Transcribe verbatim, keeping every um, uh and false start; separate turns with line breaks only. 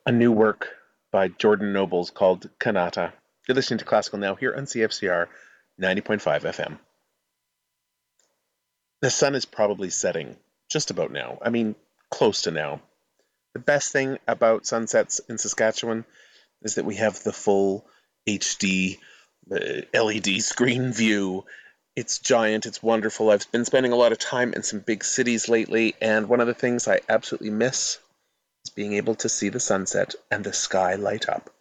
a new work by Jordan Nobles called Kanata. You're listening to Classical Now here on C F C R ninety point five F M. The sun is probably setting just about now. I mean, close to now. The best thing about sunsets in Saskatchewan is that we have the full H D uh, L E D screen view. It's giant, it's wonderful. I've been spending a lot of time in some big cities lately, and one of the things I absolutely miss is being able to see the sunset and the sky light up.